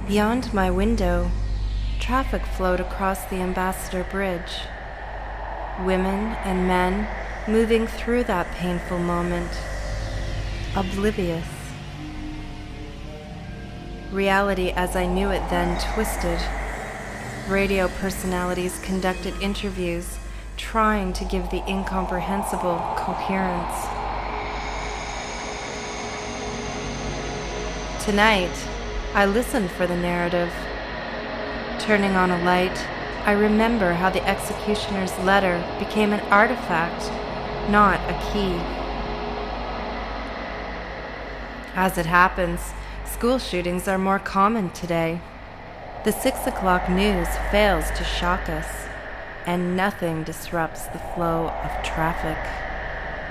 Beyond my window, traffic flowed across the Ambassador Bridge. Women and men moving through that painful moment, oblivious. Reality as I knew it then twisted. Radio personalities conducted interviews, trying to give the incomprehensible coherence. Tonight, I listened for the narrative. Turning on a light, I remember how the executioner's letter became an artifact, not a key. As it happens, school shootings are more common today. The 6 o'clock news fails to shock us, and nothing disrupts the flow of traffic.